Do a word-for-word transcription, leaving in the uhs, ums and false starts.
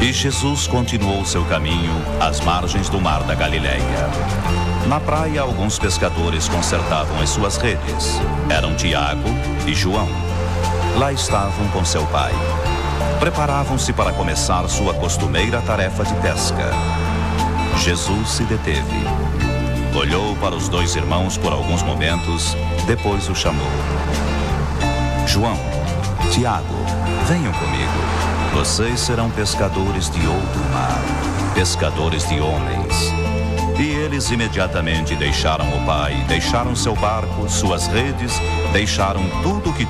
E Jesus continuou seu caminho às margens do mar da Galileia. Na praia, alguns pescadores consertavam as suas redes. Eram Tiago e João. Lá estavam com seu pai. Preparavam-se para começar sua costumeira tarefa de pesca. Jesus se deteve. Olhou para os dois irmãos por alguns momentos, depois o chamou. João, Tiago, venham comigo. Vocês serão pescadores de outro mar, pescadores de homens. E eles imediatamente deixaram o pai, deixaram seu barco, suas redes, deixaram tudo o que